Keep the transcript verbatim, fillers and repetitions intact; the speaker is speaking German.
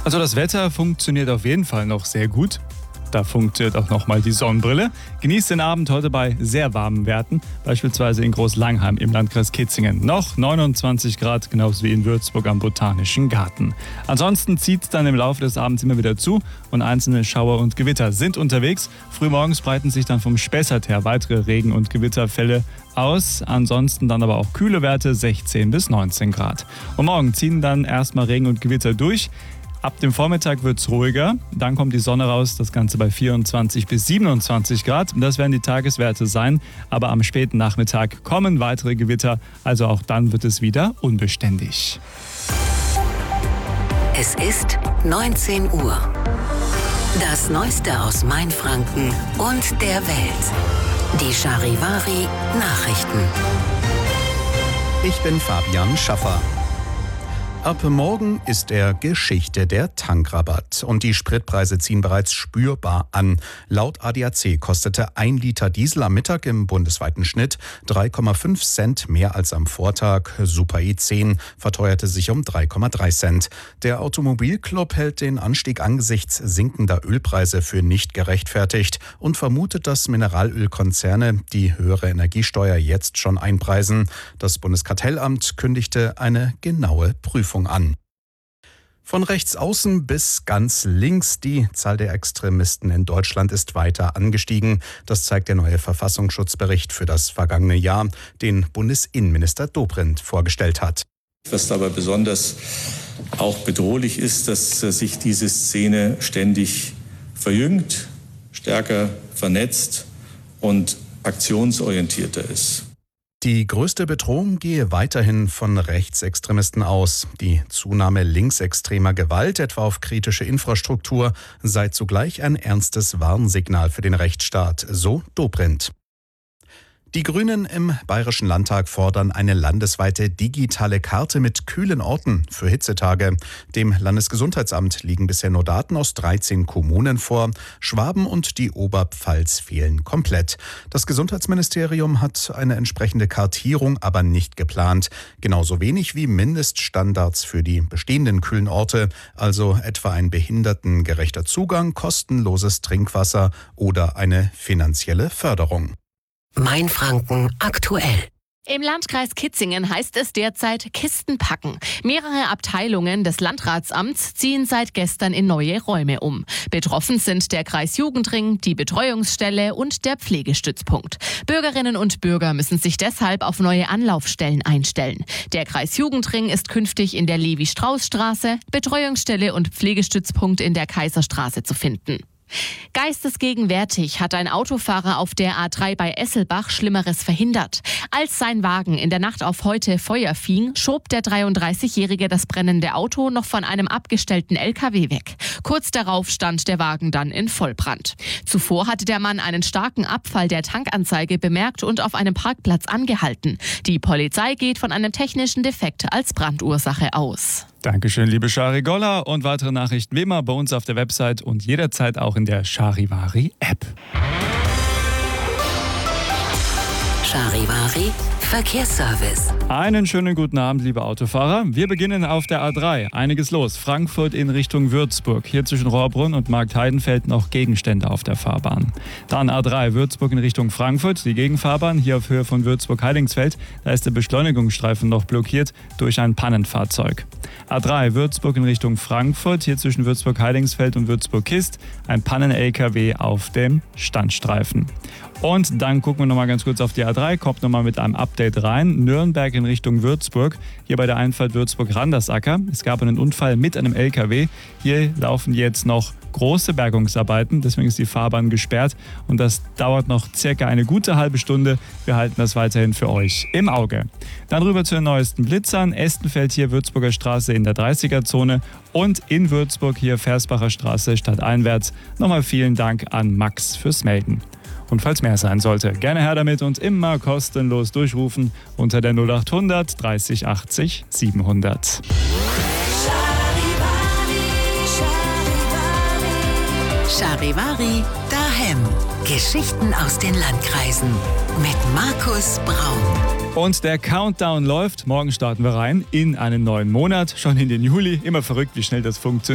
Also das Wetter funktioniert auf jeden Fall noch sehr gut. Da funktioniert auch nochmal die Sonnenbrille. Genießt den Abend heute bei sehr warmen Werten, beispielsweise in Großlangheim im Landkreis Kitzingen. Noch neunundzwanzig Grad, genauso wie in Würzburg am Botanischen Garten. Ansonsten zieht es dann im Laufe des Abends immer wieder zu und einzelne Schauer und Gewitter sind unterwegs. Frühmorgens breiten sich dann vom Spessart her weitere Regen- und Gewitterfälle aus. Ansonsten dann aber auch kühle Werte, sechzehn bis neunzehn Grad. Und morgen ziehen dann erstmal Regen und Gewitter durch. Ab dem Vormittag wird es ruhiger, dann kommt die Sonne raus, das Ganze bei vierundzwanzig bis siebenundzwanzig Grad. Das werden die Tageswerte sein, aber am späten Nachmittag kommen weitere Gewitter, also auch dann wird es wieder unbeständig. Es ist neunzehn Uhr. Das Neueste aus Mainfranken und der Welt. Die Charivari Nachrichten. Ich bin Fabian Schaffer. Ab morgen ist er Geschichte der Tankrabatt und die Spritpreise ziehen bereits spürbar an. Laut A D A C kostete ein Liter Diesel am Mittag im bundesweiten Schnitt drei Komma fünf Cent mehr als am Vortag. Super E zehn verteuerte sich um drei Komma drei Cent. Der Automobilclub hält den Anstieg angesichts sinkender Ölpreise für nicht gerechtfertigt und vermutet, dass Mineralölkonzerne die höhere Energiesteuer jetzt schon einpreisen. Das Bundeskartellamt kündigte eine genaue Prüfung an. Von rechts außen bis ganz links, die Zahl der Extremisten in Deutschland ist weiter angestiegen. Das zeigt der neue Verfassungsschutzbericht für das vergangene Jahr, den Bundesinnenminister Dobrindt vorgestellt hat. Was dabei besonders auch bedrohlich ist, dass sich diese Szene ständig verjüngt, stärker vernetzt und aktionsorientierter ist. Die größte Bedrohung gehe weiterhin von Rechtsextremisten aus. Die Zunahme linksextremer Gewalt, etwa auf kritische Infrastruktur, sei zugleich ein ernstes Warnsignal für den Rechtsstaat, so Dobrindt. Die Grünen im Bayerischen Landtag fordern eine landesweite digitale Karte mit kühlen Orten für Hitzetage. Dem Landesgesundheitsamt liegen bisher nur Daten aus dreizehn Kommunen vor. Schwaben und die Oberpfalz fehlen komplett. Das Gesundheitsministerium hat eine entsprechende Kartierung aber nicht geplant. Genauso wenig wie Mindeststandards für die bestehenden kühlen Orte, also etwa ein behindertengerechter Zugang, kostenloses Trinkwasser oder eine finanzielle Förderung. Mainfranken aktuell. Im Landkreis Kitzingen heißt es derzeit Kisten packen. Mehrere Abteilungen des Landratsamts ziehen seit gestern in neue Räume um. Betroffen sind der Kreisjugendring, die Betreuungsstelle und der Pflegestützpunkt. Bürgerinnen und Bürger müssen sich deshalb auf neue Anlaufstellen einstellen. Der Kreisjugendring ist künftig in der Levi-Strauß-Straße, Betreuungsstelle und Pflegestützpunkt in der Kaiserstraße zu finden. Geistesgegenwärtig hat ein Autofahrer auf der A drei bei Esselbach Schlimmeres verhindert. Als sein Wagen in der Nacht auf heute Feuer fing, schob der dreiunddreißigjährige das brennende Auto noch von einem abgestellten L K W weg. Kurz darauf stand der Wagen dann in Vollbrand. Zuvor hatte der Mann einen starken Abfall der Tankanzeige bemerkt und auf einem Parkplatz angehalten. Die Polizei geht von einem technischen Defekt als Brandursache aus. Dankeschön, liebe Shari Golla. Und weitere Nachrichten wie immer bei uns auf der Website und jederzeit auch in der Charivari-App. Charivari Verkehrsservice. Einen schönen guten Abend, liebe Autofahrer. Wir beginnen auf der A drei. Einiges los. Frankfurt in Richtung Würzburg. Hier zwischen Rohrbrunn und Marktheidenfeld noch Gegenstände auf der Fahrbahn. Dann A drei Würzburg in Richtung Frankfurt. Die Gegenfahrbahn hier auf Höhe von Würzburg-Heidingsfeld. Da ist der Beschleunigungsstreifen noch blockiert durch ein Pannenfahrzeug. A drei Würzburg in Richtung Frankfurt. Hier zwischen Würzburg-Heidingsfeld und Würzburg-Kist. Ein Pannen-L K W auf dem Standstreifen. Und dann gucken wir nochmal ganz kurz auf die A drei, kommt nochmal mit einem Update rein. Nürnberg in Richtung Würzburg, hier bei der Einfahrt Würzburg-Randersacker. Es gab einen Unfall mit einem L K W. Hier laufen jetzt noch große Bergungsarbeiten, deswegen ist die Fahrbahn gesperrt und das dauert noch circa eine gute halbe Stunde. Wir halten das weiterhin für euch im Auge. Dann rüber zu den neuesten Blitzern. Estenfeld hier Würzburger Straße in der dreißiger-Zone und in Würzburg hier Versbacher Straße stadteinwärts. Nochmal vielen Dank an Max fürs Melden. Und falls mehr sein sollte, gerne her damit und immer kostenlos durchrufen unter der null acht hundert dreißig achtzig siebenhundert. Charivari daheim. Geschichten aus den Landkreisen mit Markus Braun. Und der Countdown läuft. Morgen starten wir rein in einen neuen Monat, schon in den Juli. Immer verrückt, wie schnell das funktioniert.